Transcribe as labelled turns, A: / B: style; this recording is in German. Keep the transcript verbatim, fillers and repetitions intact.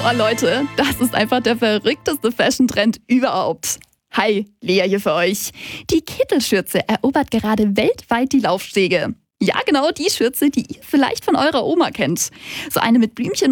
A: Oh Leute, das ist einfach der verrückteste Fashion-Trend überhaupt. Hi, Lea hier für euch. Die Kittelschürze erobert gerade weltweit die Laufstege. Ja, genau die Schürze, die ihr vielleicht von eurer Oma kennt. So eine mit Blümchen